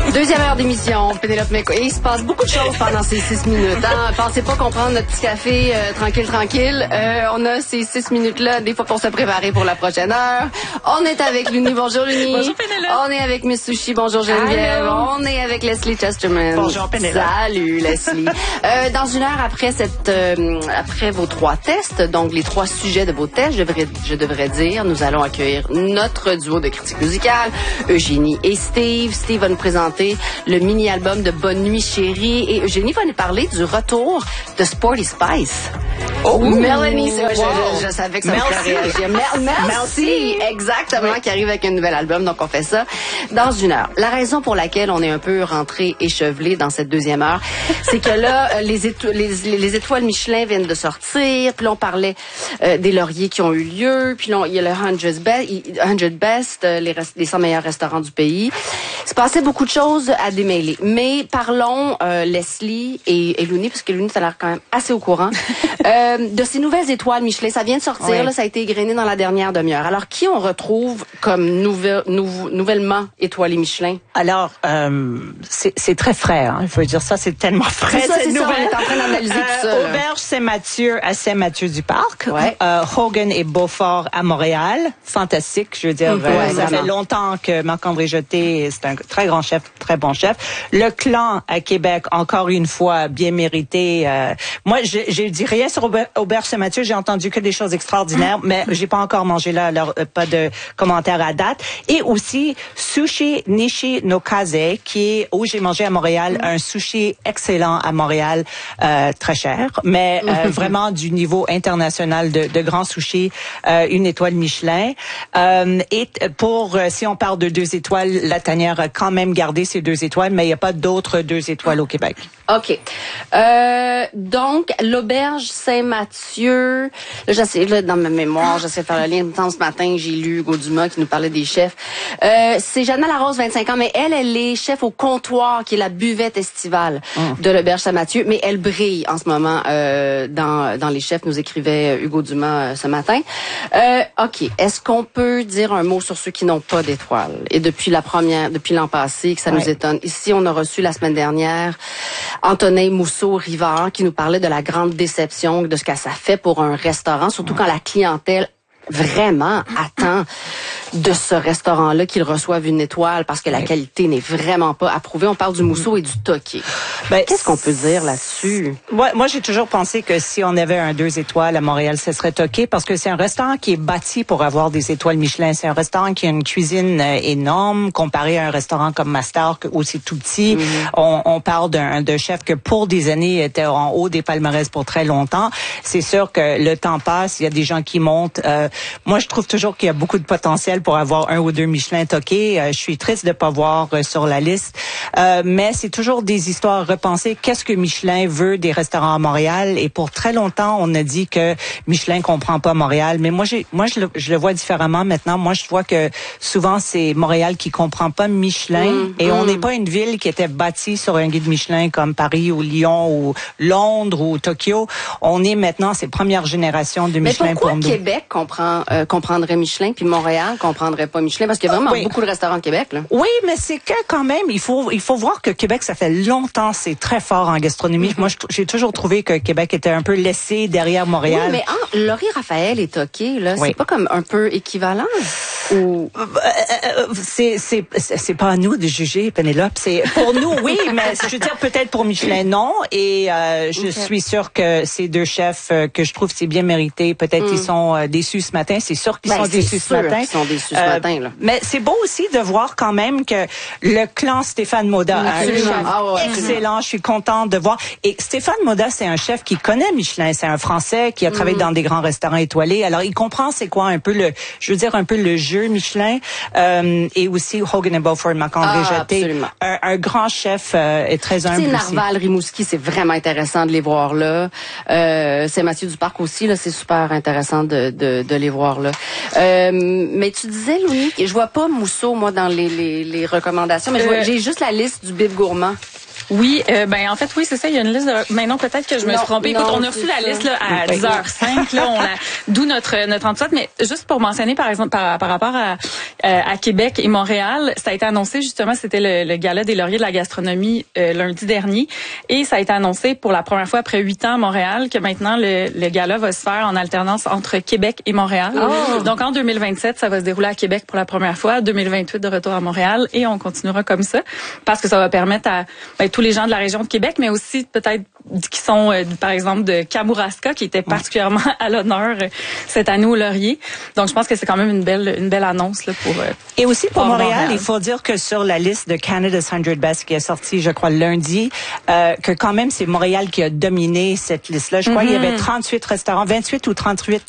Deuxième heure d'émission, Pénélope McCoy. Et il se passe beaucoup de choses pendant ces 6 minutes. Hein? Pensez pas qu'on prend notre petit café tranquille. On a ces 6 minutes-là, des fois pour se préparer pour la prochaine heure. On est avec Luni. Bonjour Luni. Bonjour Pénélope. On est avec Miss Sushi. Bonjour Geneviève. Allô. On est avec Leslie Chesterman. Bonjour Pénélope. Salut Leslie. Dans une heure après après vos 3 tests, donc les 3 sujets de vos tests, je devrais dire, nous allons accueillir notre duo de critiques musicales, Eugénie et Steve. Steve va nous présenter le mini-album de Bonne Nuit Chérie et Eugénie va nous parler du retour de Sporty Spice. Oh, Mélanie, wow. je savais que ça me ferait réagir. Merci. Exactement, oui. Qui arrive avec un nouvel album, donc on fait ça dans une heure. La raison pour laquelle on est un peu rentré échevelé dans cette deuxième heure, c'est que là, les étoiles Michelin viennent de sortir, puis là on parlait des lauriers qui ont eu lieu, puis là il y a le 100 Best, les 100 meilleurs restaurants du pays. Il se passait beaucoup de choses à démêler. Mais parlons, Leslie et Luni, parce que Luni, ça a l'air quand même assez au courant, de ces nouvelles étoiles Michelin. Ça vient de sortir, oui. Là, ça a été égrené dans la dernière demi-heure. Alors, qui on retrouve comme nouvellement étoilé Michelin? Alors, c'est très frais. Hein. Je veux dire, ça, c'est tellement frais, cette nouvelle. On est en train d'analyser tout ça. Auberge Saint-Mathieu à Saint-Mathieu-du-Parc. Ouais. Hogan et Beaufort à Montréal. Fantastique. Je veux dire, ça fait longtemps que Marc-André Jeté, c'est un très grand chef, très bon chef. Le Clan à Québec, encore une fois, bien mérité. Moi, je dis rien sur Auberge Saint-Mathieu. J'ai entendu que des choses extraordinaires, mais j'ai pas encore mangé là, alors pas de commentaires à date. Et aussi Sushi Nishi no Kaze, qui est où j'ai mangé à Montréal, un sushi excellent à Montréal, très cher, mais vraiment du niveau international de grands sushis, une étoile Michelin. Et pour si on parle de 2 étoiles, la Tanière a quand même gardé ses 2 étoiles, mais il n'y a pas d'autres 2 étoiles au Québec. OK. Donc, l'Auberge Saint-Mathieu, là, j'essaie, là, dans ma mémoire, j'essaie de faire le lien. Ce matin, j'ai lu Hugo Dumas qui nous parlait des chefs. C'est Jeanne Larose, 25 ans, mais elle est chef au comptoir, qui est la buvette estivale de l'Auberge Saint-Mathieu, mais elle brille en ce moment dans les chefs, nous écrivait Hugo Dumas ce matin. OK. Est-ce qu'on peut dire un mot sur ceux qui n'ont pas d'étoiles? Et depuis l'an passé, que ça nous étonne. Ici, on a reçu la semaine dernière Antonin Mousseau-Rivard qui nous parlait de la grande déception de ce que ça fait pour un restaurant, surtout quand la clientèle vraiment attend de ce restaurant-là qu'il reçoive une étoile parce que la qualité n'est vraiment pas approuvée. On parle du Mousseau et du Toqué. Qu'est-ce qu'on peut dire là-dessus? Moi, j'ai toujours pensé que si on avait un 2 étoiles à Montréal, ce serait Toqué parce que c'est un restaurant qui est bâti pour avoir des étoiles Michelin. C'est un restaurant qui a une cuisine énorme comparé à un restaurant comme Mastar où c'est tout petit. On parle d'un chef que pour des années était en haut des palmarès pour très longtemps. C'est sûr que le temps passe, il y a des gens qui montent. Moi, je trouve toujours qu'il y a beaucoup de potentiel pour avoir 1 ou 2 Michelin Toqué. Je suis triste de pas voir sur la liste. Mais c'est toujours des histoires repensées. Qu'est-ce que Michelin veut des restaurants à Montréal? Et pour très longtemps, on a dit que Michelin comprend pas Montréal. Mais moi, je le vois différemment maintenant. Moi, je vois que souvent, c'est Montréal qui comprend pas Michelin. Et on n'est pas une ville qui était bâtie sur un guide Michelin comme Paris ou Lyon ou Londres ou Tokyo. On est maintenant, c'est première génération de Michelin pour nous. Mais pourquoi Québec comprendrait Michelin puis Montréal comprendrait pas Michelin? Parce qu'il y a vraiment beaucoup de restaurants au Québec, là. Oui, mais c'est que quand même, il faut voir que Québec, ça fait longtemps, c'est très fort en gastronomie. Moi, j'ai toujours trouvé que Québec était un peu laissé derrière Montréal. Oui, mais Laurie Raphaël et Toqué, là, c'est pas comme un peu équivalent? Ou... C'est pas à nous de juger, Pénélope. C'est pour nous, oui, mais je veux dire peut-être pour Michelin, non. Et je suis sûre que ces 2 chefs que je trouve c'est bien mérité, peut-être ils sont déçus ce matin. C'est sûr qu'ils sont déçus ce matin. Ils sont déçus ce matin, là. Mais c'est beau aussi de voir quand même que le clan Stéphane Moda a un chef excellent. Je suis contente de voir. Et Stéphane Moda, c'est un chef qui connaît Michelin. C'est un Français qui a travaillé dans des grands restaurants étoilés. Alors, il comprend c'est quoi un peu le jeu Michelin. Et aussi Hogan et Beaufort, Marc-André Jeté. Un grand chef est très humble aussi. Narval, Rimouski, c'est vraiment intéressant de les voir là. Saint-Mathieu-du-Parc aussi, là, c'est super intéressant de les voir là. Mais tu disais, Louis, je vois pas Mousseau, moi, dans les recommandations, mais j'ai juste la liste du Bib Gourmand. Oui, en fait, oui, c'est ça. Il y a une liste de... Maintenant, peut-être que je me suis trompée. Écoute, on a reçu la liste là, à 10h05, là, d'où notre entretien. Mais juste pour mentionner, par exemple, par rapport à... à Québec et Montréal. Ça a été annoncé justement, c'était le gala des lauriers de la gastronomie lundi dernier, et ça a été annoncé pour la première fois après 8 ans à Montréal que maintenant le gala va se faire en alternance entre Québec et Montréal. Oh. Donc en 2027, ça va se dérouler à Québec pour la première fois, 2028 de retour à Montréal, et on continuera comme ça parce que ça va permettre à tous les gens de la région de Québec, mais aussi peut-être qui sont par exemple de Kamouraska, qui était particulièrement à l'honneur cette année au laurier. Donc je pense que c'est quand même une belle annonce là pour et aussi pour Montréal, il faut dire que sur la liste de Canada's 100 Best qui est sortie, je crois lundi, que quand même c'est Montréal qui a dominé cette liste-là. Je crois qu'il y avait 38 restaurants, 28 ou 38